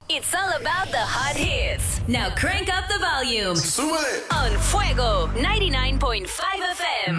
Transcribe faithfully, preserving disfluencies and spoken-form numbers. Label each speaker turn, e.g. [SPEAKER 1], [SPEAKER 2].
[SPEAKER 1] It's all about the hot hits. Now crank up the volume.
[SPEAKER 2] Súbele.
[SPEAKER 1] On Fuego ninety-nine point five F M.